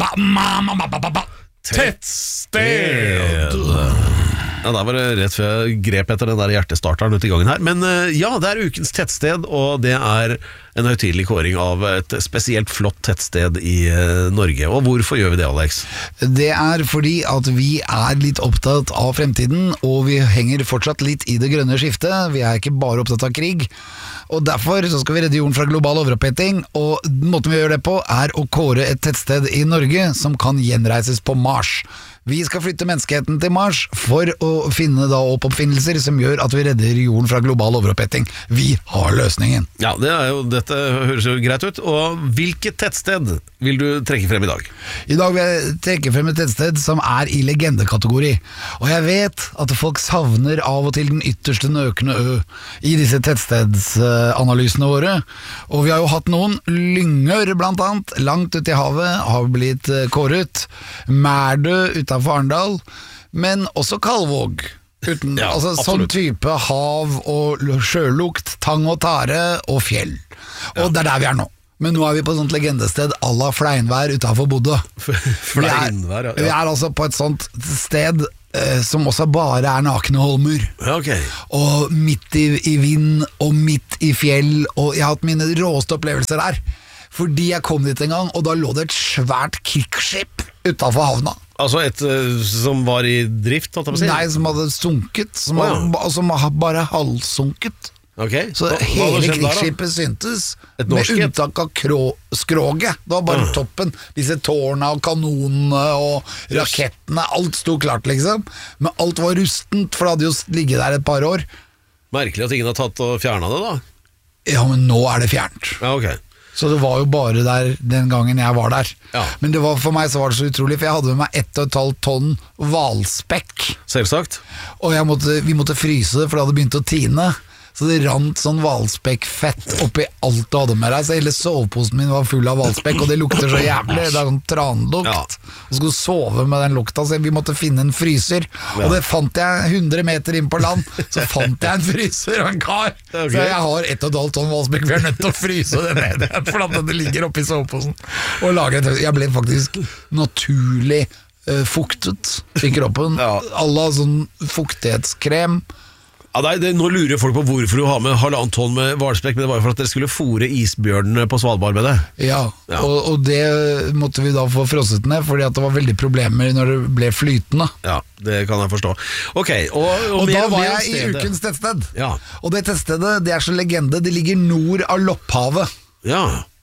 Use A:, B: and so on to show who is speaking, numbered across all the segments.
A: Tettsted. Ja, der var det rett før jeg grep etter den der hjertestarteren ute i gangen her. Men ja, det er ukens tettsted, og det er en høytidelig kåring av et spesielt flott tettsted i Norge. Og hvorfor gjør vi det, Alex?
B: Det er fordi at vi er litt opptatt av fremtiden, og vi henger fortsatt litt i det grønne skiftet. Vi er ikke bare opptatt av krig. Og derfor så skal vi redde jorden fra global overoppheting, og måten vi gjør det på er å kåre et tettsted i Norge som kan gjenreises på Mars. Vi skal flytte menneskeheten til Mars for å finne da opp oppfinnelser som gjør at vi redder jorden fra global overoppheting. Vi har løsningen.
A: Ja, dette høres jo greit ut. Og hvilket tettsted vil du trekke frem i dag?
B: I dag vil jeg trekke frem et tettsted som er i legendekategori. Og jeg vet at folk savner av og til den ytterste nøkende ø i disse tettstedsanalysene våre. Og vi har jo hatt noen. Lyngør blant annet, langt ute i havet, har blitt kåret. Mærdø utenfor Arendal, men også Kalvåg. Altså sånn type hav og sjølukt, tang og tare og fjell. Og det er der vi er nå. Men nå er vi på et sånt legendested à la Fleinvær utenfor Bodø.
A: Fleinvær,
B: vi er altså på et sånt sted som også bare er nakne holmer.
A: Okay.
B: Og midt i vind og midt i fjell, og jeg har hatt mine råeste opplevelser der. Fordi jeg kom dit en gang, og da lå det et svært krigsskip utenfor havna.
A: Altså et som var i drift, holdt jeg på å si?
B: Nei, som hadde sunket, som bare halvsunket.
A: Okay.
B: Så hele krigsskipet syntes, med unntak av skroget. Det var bare toppen. Disse tårna og kanonene og rakettene, alt sto klart liksom. Men alt var rustent, for det hadde jo ligget der et par år.
A: Merkelig at ingen har tatt og fjernet det da.
B: Ja, men nå er det fjernt.
A: Ja, ok.
B: Så det var jo bare der den gangen jeg var der. Ja. Men det var, for meg så var det så utrolig, for jeg hadde med meg 1,5 tonn hvalspekk.
A: Selvsagt.
B: Og vi måtte fryse det, for det hadde begynt å tine. Så det rant sånn hvalspekkfett oppi alt du hadde med deg. Så hele soveposen min var full av hvalspekk, og det lukter så jævlig. Det er sånn tranlukt. Ja. Og skulle sove med den lukta, så vi måtte finne en fryser. Ja. Og det fant jeg 100 meter inn på land. Så fant jeg en fryser og en kar. Okay. Så jeg har 1,5 tonn hvalspekk. Vi er nødt til å fryse det ned, for at det ligger oppi soveposen. Og jeg ble faktisk naturlig fuktet i kroppen. Ja. Alla sånn fuktighetskrem.
A: Ja, nå lurer folk på hvorfor du har med 1,5 tonn med hvalspekk, men det var jo for at dere skulle fôre isbjørnene på Svalbard med det.
B: Ja. Og det måtte vi da få frosset ned, fordi at det var veldig problemer når det ble flytende.
A: Ja, det kan jeg forstå. Ok, og
B: da var jeg i ukens tettsted. Ja. Og det tettstedet, det er så legende, det ligger nord av Lopphavet.
A: Ja.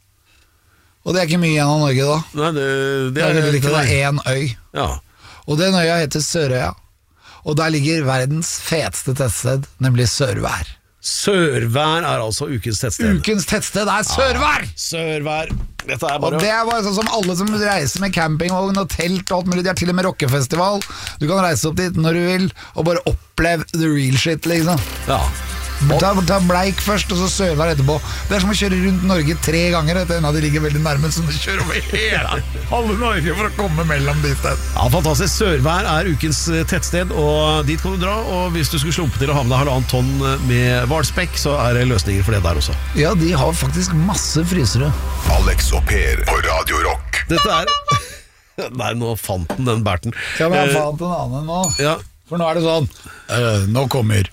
B: Og det er ikke mye igjen av Norge da.
A: Nei, det er
B: ikke det. Det er en øy.
A: Ja.
B: Og den øya heter Sørøya. Og der ligger verdens feteste tettsted, nemlig Sørvær.
A: Sørvær er altså ukens tettsted.
B: Ukens tettsted er Sørvær!
A: Sørvær. Dette er bare...
B: Og det er bare sånn som alle som reiser med campingvogn og telt og alt mulig. De har til og med rockefestival. Du kan reise opp dit når du vil, og bare oppleve the real shit, liksom. Ja. Ta Bleik først, og så Sørvær etterpå. Det er som å kjøre rundt Norge 3 ganger. En av de ligger veldig nærme, så du kjører over hele halve Norge for å komme mellom de stedene.
A: Ja, fantastisk. Sørvær er ukens tettsted, og dit kan du dra. Og hvis du skulle slumpe til å ha med deg 1,5 tonn med hvalspekk, så er det løsninger for det der også.
B: Ja, de har faktisk masse frysere.
C: Alex og Per på Radio Rock.
A: Dette er... Nei, nå fant den Berten.
B: Ja, men jeg fant en annen nå.
A: Ja.
B: For nå er det sånn nå kommer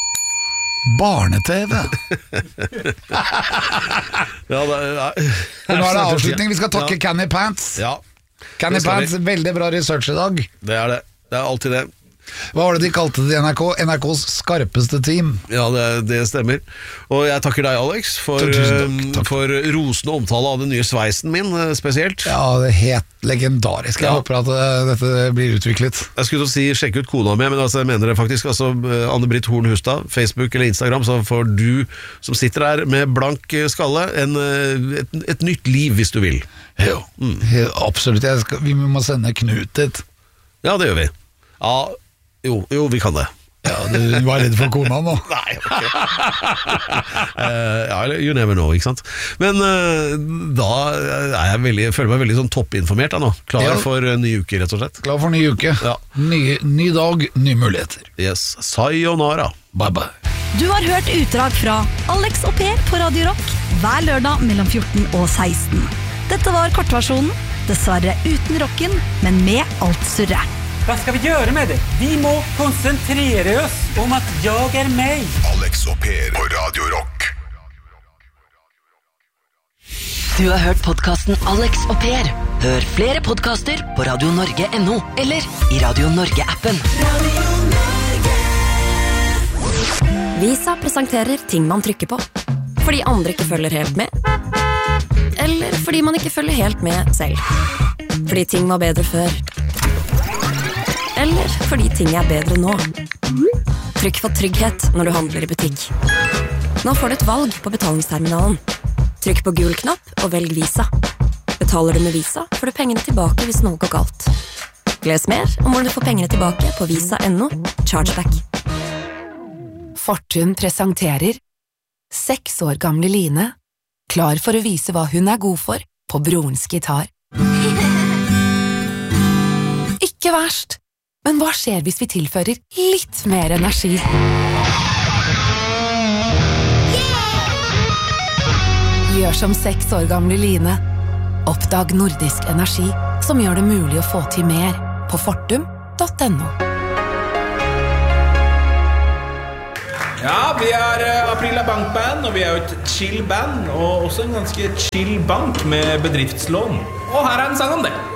B: barne-TV.
A: Ja,
B: nå er det avslutning. Vi skal takke Canny Pants.
A: Ja.
B: Canny Pants, veldig bra research i dag.
A: Det er det. Det er alltid det.
B: Hva var det de kalte det i NRK? NRKs skarpeste team.
A: Ja, det stemmer. Og jeg takker deg, Alex, for rosende omtale av den nye sveisen min, spesielt.
B: Ja, det er helt legendarisk. Jeg håper at dette blir utviklet.
A: Jeg skulle si, sjekk ut kona mi, men jeg mener det faktisk. Anne-Britt Horn Hustad, Facebook eller Instagram, så får du som sitter her med blank skalle et nytt liv, hvis du vil.
B: Jo, absolutt. Vi må sende Knut dit.
A: Ja, det gjør vi. Ja, jo, vi kan det.
B: Ja, du var redd for kona nå.
A: Nei, ok. Ja, you never know, ikke sant? Men da føler meg veldig sånn toppinformert da nå. Klar for ny uke, rett og slett.
B: Klar for ny uke. Ja. Ny dag, nye muligheter.
A: Yes, sayonara.
B: Bye bye.
D: Du har hørt utdrag fra Alex og Per på Radio Rock hver lørdag mellom 14 og 16. Dette var kortversjonen. Dessverre uten rocken, men med alt surre.
E: Hva skal vi gjøre med det? Vi må konsentrere oss om at jeg meg.
C: Alex og Per på Radio Rock.
F: Du har hørt podcasten Alex og Per. Hør flere podcaster på radionorge.no eller i Radio Norge-appen.
G: Visa presenterer ting man trykker på. Fordi andre ikke følger helt med. Eller fordi man ikke følger helt med selv. Fordi ting var bedre før. Eller fordi ting er bedre nå. Trykk for trygghet når du handler i butikk. Nå får du et valg på betalingsterminalen. Trykk på gul knapp og velg Visa. Betaler du med Visa, får du pengene tilbake hvis noe går galt. Les mer om hvordan du får pengene tilbake på visa.no Chargeback.
H: Fortun presenterer 6 år gamle Line, klar for å vise hva hun er god for på brorens gitar. Ikke verst, men hva skjer hvis vi tilfører litt mer energi? Gjør som 6 år gamle Line. Oppdag nordisk energi som gjør det mulig å få til mer på fortum.no.
I: Ja, vi Aprila Bankband, og vi jo et chill band, og også en ganske chill bank med bedriftslån. Og her en sang om det.